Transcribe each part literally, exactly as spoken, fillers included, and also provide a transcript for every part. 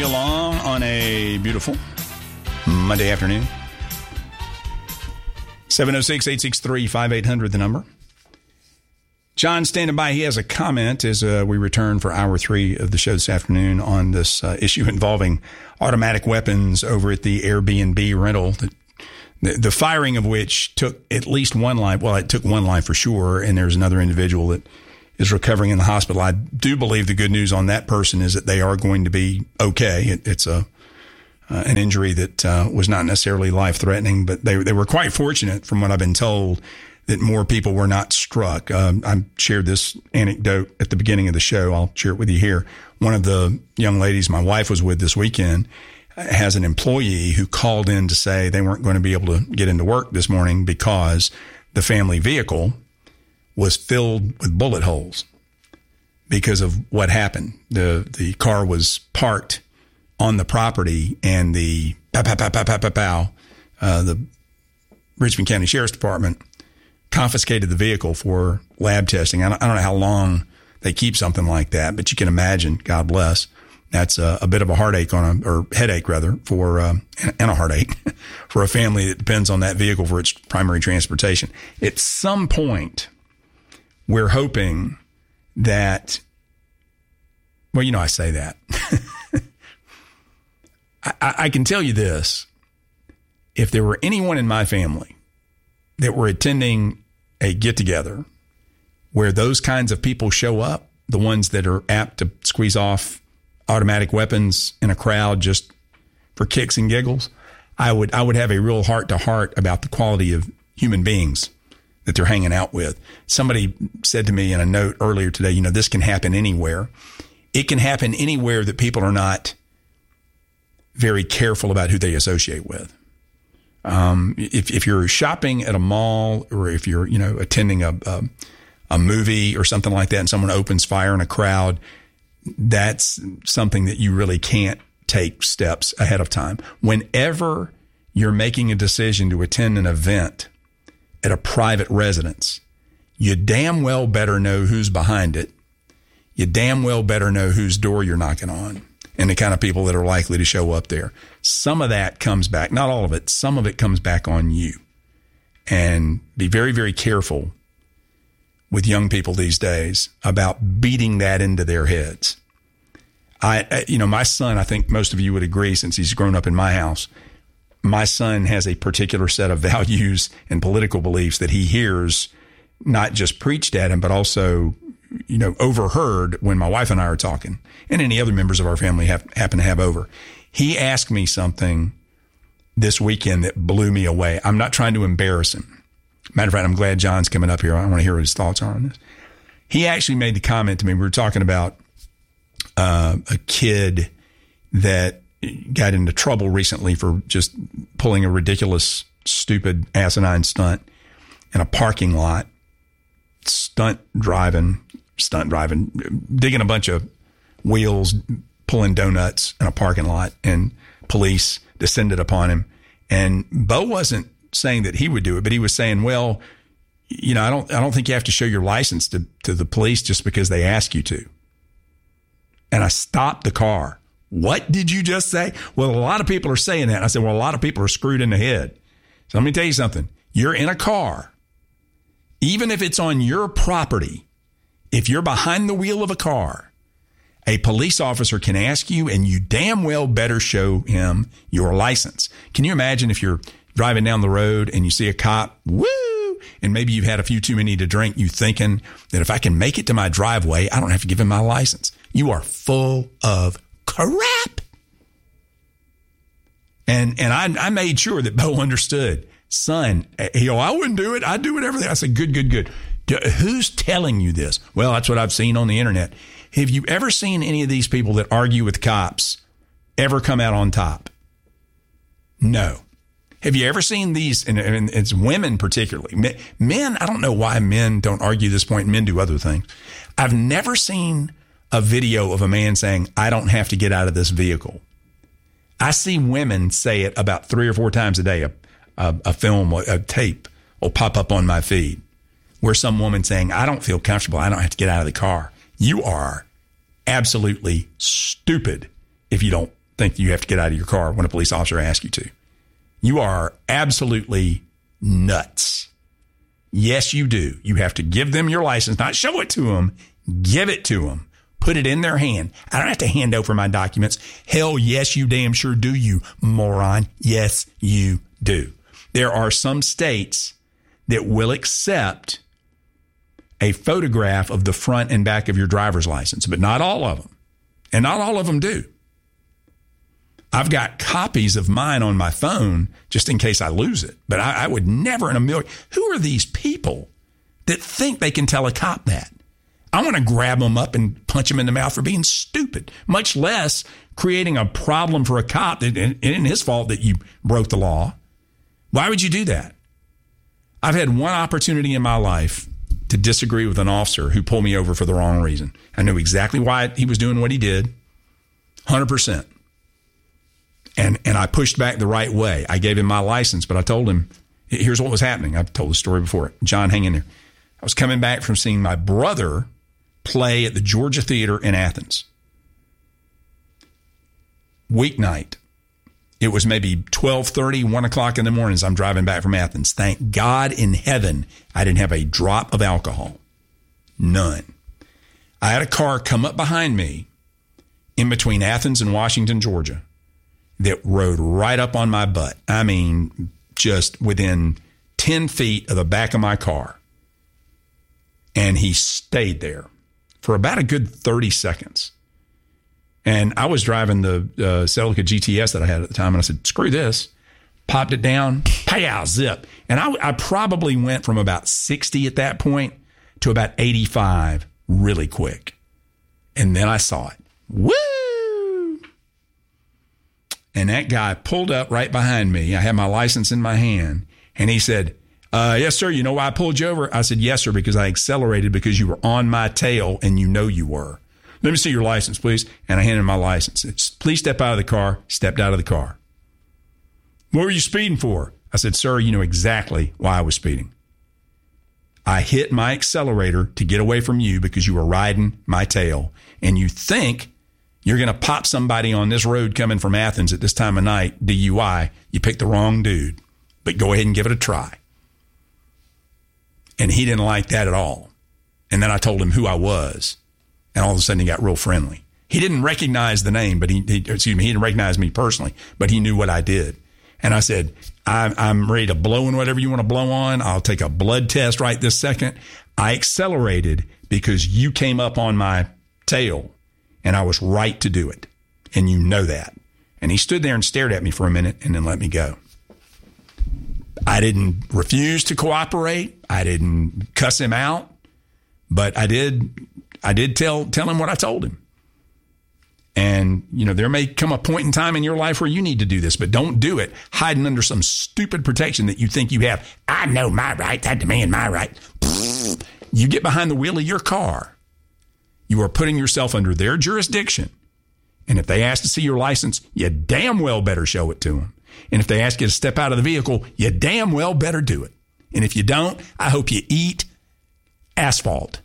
Along on a beautiful Monday afternoon. seven oh six, eight six three, five eight hundred, the number. John standing by. He has a comment as uh, we return for hour three of the show this afternoon on this uh, issue involving automatic weapons over at the Airbnb rental. The, the, the firing of which took at least one life. Well, it took one life for sure, and there's another individual that is recovering in the hospital. I do believe the good news on that person is that they are going to be okay. It, it's a uh, an injury that uh, was not necessarily life-threatening, but they they were quite fortunate, from what I've been told, that more people were not struck. Um, I shared this anecdote at the beginning of the show. I'll share it with you here. One of the young ladies my wife was with this weekend has an employee who called in to say they weren't going to be able to get into work this morning because the family vehicle was filled with bullet holes because of what happened. The the car was parked on the property, and the pow, pow, pow, pow, pow, pow, pow, uh, the Richmond County Sheriff's Department confiscated the vehicle for lab testing. I don't, I don't know how long they keep something like that, but you can imagine, God bless, that's a, a bit of a heartache on a, or headache rather, for, um, and a heartache for a family that depends on that vehicle for its primary transportation. At some point, we're hoping that, well, you know, I say that. I, I can tell you this. If there were anyone in my family that were attending a get-together where those kinds of people show up, the ones that are apt to squeeze off automatic weapons in a crowd just for kicks and giggles, I would I would have a real heart-to-heart about the quality of human beings that they're hanging out with. Somebody said to me in a note earlier today, you know, this can happen anywhere. It can happen anywhere that people are not very careful about who they associate with. Um, if, if you're shopping at a mall, or if you're, you know, attending a, a, a movie or something like that, and someone opens fire in a crowd, that's something that you really can't take steps ahead of time. Whenever you're making a decision to attend an event at a private residence, you damn well better know who's behind it. You damn well better know whose door you're knocking on and the kind of people that are likely to show up there. Some of that comes back, not all of it, some of it comes back on you. And be very, very careful with young people these days about beating that into their heads. I, you know, my son, I think most of you would agree, since he's grown up in my house, my son has a particular set of values and political beliefs that he hears not just preached at him, but also, you know, overheard when my wife and I are talking, and any other members of our family have, happen to have over. He asked me something this weekend that blew me away. I'm not trying to embarrass him. Matter of fact, I'm glad John's coming up here. I want to hear what his thoughts are on this. He actually made the comment to me. We were talking about uh, a kid that got into trouble recently for just pulling a ridiculous, stupid, asinine stunt in a parking lot, stunt driving, stunt driving, digging a bunch of wheels, pulling donuts in a parking lot, and police descended upon him. And Bo wasn't saying that he would do it, but he was saying, well, you know, I don't, I don't think you have to show your license to, to the police just because they ask you to. And I stopped the car. What did you just say? Well, a lot of people are saying that. I said, well, a lot of people are screwed in the head. So let me tell you something. You're in a car. Even if it's on your property, if you're behind the wheel of a car, a police officer can ask you, and you damn well better show him your license. Can you imagine if you're driving down the road and you see a cop, woo, and maybe you've had a few too many to drink, you thinking that if I can make it to my driveway, I don't have to give him my license. You are full of crap. And and I, I made sure that Bo understood. Son, you know, I wouldn't do it. I'd do whatever. I said, good, good, good. Who's telling you this? Well, that's what I've seen on the internet. Have you ever seen any of these people that argue with cops ever come out on top? No. Have you ever seen these, and, and it's women particularly. Men, men, I don't know why men don't argue this point. Men do other things. I've never seen a video of a man saying, I don't have to get out of this vehicle. I see women say it about three or four times a day. A, a, a film, a tape will pop up on my feed where some woman saying, I don't feel comfortable. I don't have to get out of the car. You are absolutely stupid if you don't think you have to get out of your car when a police officer asks you to. You are absolutely nuts. Yes, you do. You have to give them your license, not show it to them. Give it to them. Put it in their hand. I don't have to hand over my documents. Hell, yes, you damn sure do, you moron. Yes, you do. There are some states that will accept a photograph of the front and back of your driver's license, but not all of them. And not all of them do. I've got copies of mine on my phone just in case I lose it. But I, I would never in a million. Who are these people that think they can tell a cop that? I want to grab them up and punch them in the mouth for being stupid, much less creating a problem for a cop that it isn't his fault that you broke the law. Why would you do that? I've had one opportunity in my life to disagree with an officer who pulled me over for the wrong reason. I knew exactly why he was doing what he did, one hundred percent. And and I pushed back the right way. I gave him my license, but I told him, here's what was happening. I've told the story before. John, hang in there. I was coming back from seeing my brother play at the Georgia Theater in Athens. Weeknight. It was maybe twelve thirty, one o'clock in the morning as I'm driving back from Athens. Thank God in heaven I didn't have a drop of alcohol. None. I had a car come up behind me in between Athens and Washington, Georgia, that rode right up on my butt. I mean, just within ten feet of the back of my car. And he stayed there for about a good thirty seconds. And I was driving the uh, Celica G T S that I had at the time, and I said, screw this. Popped it down, pow, zip. And I, I probably went from about sixty at that point to about eighty-five really quick. And then I saw it. Woo! And that guy pulled up right behind me. I had my license in my hand, and he said, uh, yes, sir, you know why I pulled you over? I said, yes, sir, because I accelerated because you were on my tail, and you know you were. Let me see your license, please. And I handed him my license. It's, please step out of the car. Stepped out of the car. What were you speeding for? I said, sir, you know exactly why I was speeding. I hit my accelerator to get away from you because you were riding my tail. And you think you're going to pop somebody on this road coming from Athens at this time of night, D U I. You picked the wrong dude. But go ahead and give it a try. And he didn't like that at all. And then I told him who I was. And all of a sudden, he got real friendly. He didn't recognize the name, but he, he excuse me, he didn't recognize me personally, but he knew what I did. And I said, I'm, I'm ready to blow in whatever you want to blow on. I'll take a blood test right this second. I accelerated because you came up on my tail, and I was right to do it. And you know that. And he stood there and stared at me for a minute and then let me go. I didn't refuse to cooperate. I didn't cuss him out, but I did. I did tell tell him what I told him. And, you know, there may come a point in time in your life where you need to do this, but don't do it hiding under some stupid protection that you think you have. I know my rights. I demand my right. You get behind the wheel of your car. You are putting yourself under their jurisdiction. And if they ask to see your license, you damn well better show it to them. And if they ask you to step out of the vehicle, you damn well better do it. And if you don't, I hope you eat asphalt.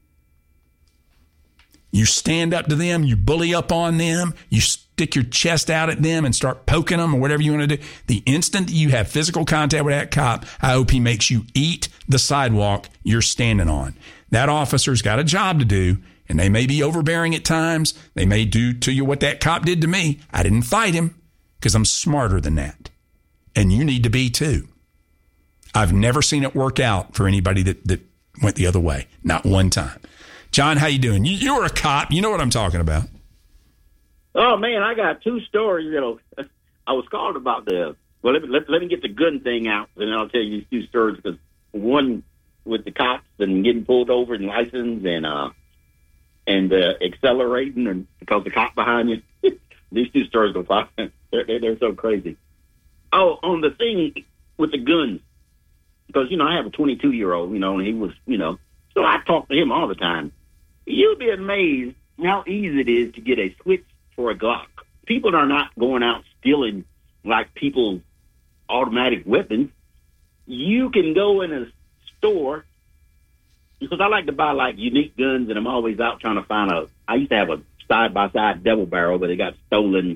You stand up to them, you bully up on them, you stick your chest out at them and start poking them or whatever you want to do. The instant that you have physical contact with that cop, I hope he makes you eat the sidewalk you're standing on. That officer's got a job to do, and they may be overbearing at times. They may do to you what that cop did to me. I didn't fight him because I'm smarter than that. And you need to be too. I've never seen it work out for anybody that, that went the other way. Not one time. John, how you doing? You, you're a cop. You know what I'm talking about. Oh, man, I got two stories. You know, I was called about the, well, let me, let, let me get the gun thing out, and then I'll tell you these two stories. Because one with the cops and getting pulled over and license and uh, and uh, accelerating and because the cop behind you. These two stories go fly. They're, they're, they're so crazy. Oh, on the thing with the guns, because, you know, I have a twenty-two-year-old, you know, and he was, you know, so I talk to him all the time. You'll be amazed how easy it is to get a switch for a Glock. People are not going out stealing like people's automatic weapons. You can go in a store, because I like to buy like unique guns, and I'm always out trying to find a, I used to have a side-by-side double barrel, but it got stolen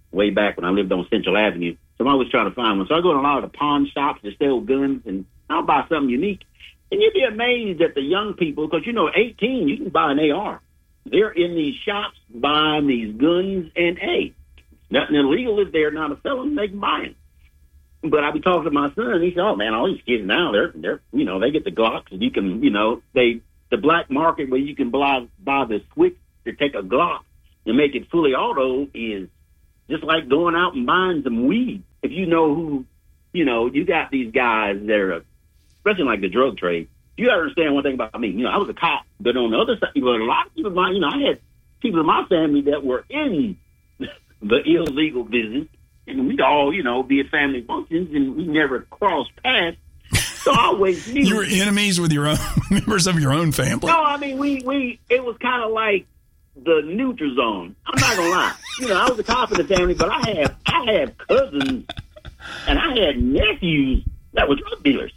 way back when I lived on Central Avenue. So I'm always trying to find one. So I go to a lot of the pawn shops that sell guns, and I'll buy something unique. And you'd be amazed at the young people, because, you know, eighteen, you can buy an A R. They're in these shops buying these guns, and, hey, nothing illegal if they're not a felon, they can buy them. But I be talking to my son, and he said, oh, man, all these kids now, they're, they're, you know, they get the Glocks, and you can, you know, they, the black market where you can buy, buy the switch to take a Glock and make it fully auto is just like going out and buying some weed. If you know who, you know, you got these guys that are, especially like the drug trade, you got to understand one thing about me. You know, I was a cop, but on the other side, but a lot of people, my, you know, I had people in my family that were in the illegal business, and we'd all, you know, be at family functions, and we never crossed paths. So I always knew. You were enemies with your own members of your own family? No, I mean, we, we it was kind of like the neutral zone. I'm not gonna lie. You know, I was a cop in the family, but I have I have cousins and I had nephews that were drug dealers.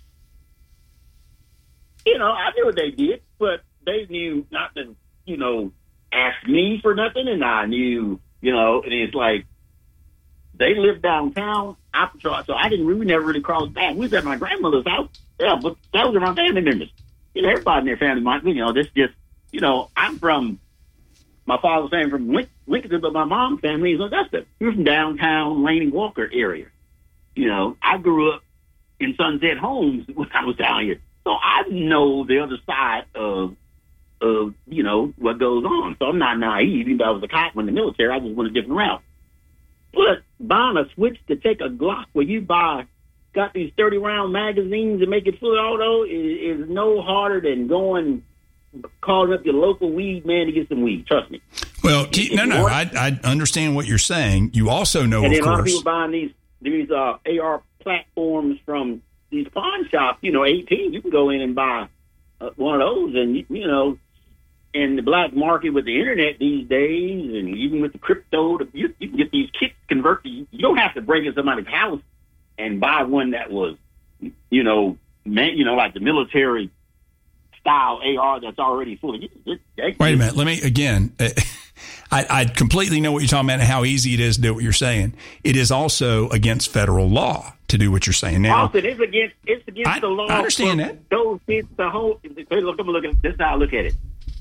You know, I knew what they did, but they knew not to, you know, ask me for nothing, and I knew, you know, and it's like they lived downtown. I patrol, so I didn't really never really cross paths. We was at my grandmother's house. Yeah, but those are my family members. You know, everybody in their family might, you know, this just, you know, I'm from. My father's family from Link- Lincoln, but my mom's family is Augusta. We're from downtown Laney Walker area. You know, I grew up in Sunset Homes when I was down here. So I know the other side of, of, you know, what goes on. So I'm not naive. Even though I was a cop in the military, I just went a different route. But buying a switch to take a Glock where you buy, got these thirty round magazines and make it fully auto is, is no harder than going calling up your local weed man to get some weed. Trust me. Well, if no, no, I, I understand what you're saying. You also know, and of then a lot of course, people buying these these uh, A R platforms from these pawn shops. You know, eighteen, you can go in and buy uh, one of those, and you, you know, in the black market with the internet these days, and even with the crypto, you, you can get these kits converted. You don't have to break in somebody's house and buy one that was, you know, man, you know, like the military style A R that's already full. Wait a minute. Let me, again, I, I completely know what you're talking about and how easy it is to do what you're saying. It is also against federal law to do what you're saying now. Also, it's against, it's against I, the law. I understand that. Those kids, the whole, look, I'm looking, this is how I look at it.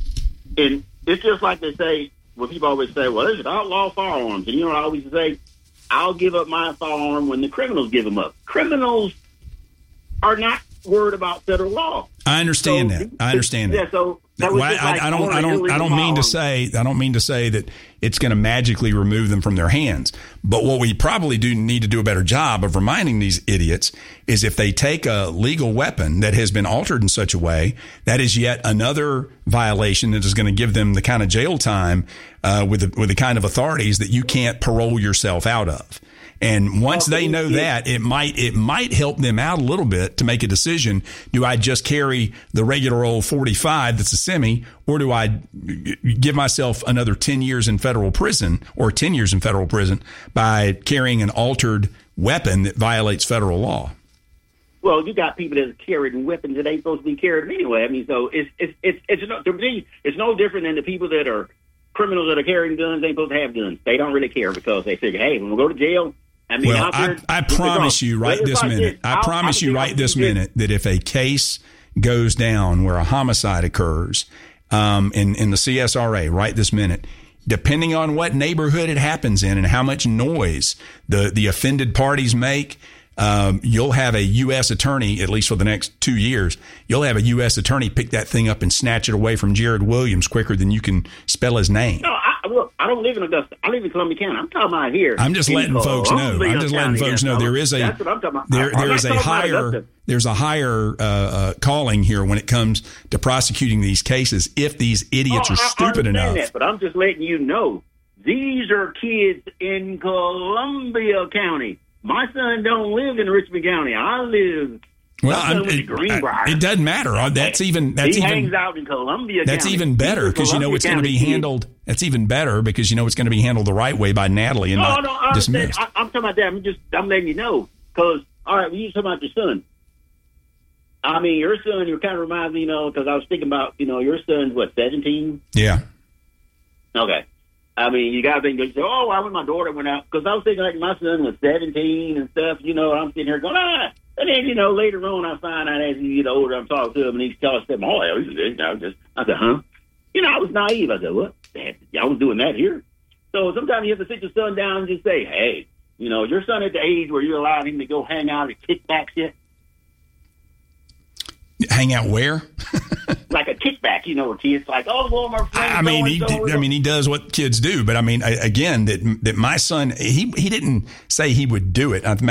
And it's just like they say, when people always say, well, there's outlaw firearms. And you know what I always say? I'll give up my firearm when the criminals give them up. Criminals are not worried about federal law. I understand so, that. I understand yeah, that. So that was well, just I, like I don't. I don't. I don't mean to say. I don't mean to say that it's going to magically remove them from their hands. But what we probably do need to do a better job of reminding these idiots is if they take a legal weapon that has been altered in such a way, that is yet another violation that is going to give them the kind of jail time uh, with the, with the kind of authorities that you can't parole yourself out of. And once they know that, it might it might help them out a little bit to make a decision. Do I just carry the regular old forty-five that's a semi, or do I give myself another ten years in federal prison or ten years in federal prison by carrying an altered weapon that violates federal law? Well, you got people that are carrying weapons that ain't supposed to be carried anyway. I mean, so it's it's it's it's no, to me, it's no different than the people that are criminals that are carrying guns ain't supposed to have guns. They don't really care because they figure, hey, when we go to jail. I mean, well, I, I promise you right this minute, I promise you right this minute that if a case goes down where a homicide occurs um, in, in the C S R A right this minute, depending on what neighborhood it happens in and how much noise the, the offended parties make, um, you'll have a U S attorney, at least for the next two years, you'll have a U S attorney pick that thing up and snatch it away from Jared Williams quicker than you can spell his name. No, I, look, I don't live in Augusta. I live in Columbia County. I'm talking about here. I'm just letting in, folks uh, know. I'm just letting folks know there is a That's what I'm talking about. there I'm there is a higher there's a higher uh, uh, calling here when it comes to prosecuting these cases if these idiots oh, are stupid I enough. That, but I'm just letting you know these are kids in Columbia County. My son don't live in Richmond County. I live. Well, I'm, it, it doesn't matter. That's even that's he even hangs out in Columbia. That's County. even better because you know it's going to be handled. That's even better because you know it's going to be handled the right way by Natalie and no, not no, I dismissed. I, I'm talking about that. I'm just I'm letting you know because all right, when you talking about your son, I mean your son. You kind of reminds me, you know, because I was thinking about you know your son's what seventeen. Yeah. Okay. I mean, you got to think, they say, oh, why when my daughter went out? Because I was thinking like my son was seventeen and stuff, you know, and I'm sitting here going, ah. And then, you know, later on I find out as you get older, I'm talking to him and he's telling us, oh, yeah, you know, just, I said, huh? You know, I was naive. I said, what? Y'all was doing that here? So sometimes you have to sit your son down and just say, hey, you know, your son at the age where you're allowing him to go hang out at kickbacks yet? Hang out where? Like a kickback, you know, kids like, oh, well, my friend. I mean, he, I mean, he does what kids do, but I mean, I, again, that that my son, he he didn't say he would do it.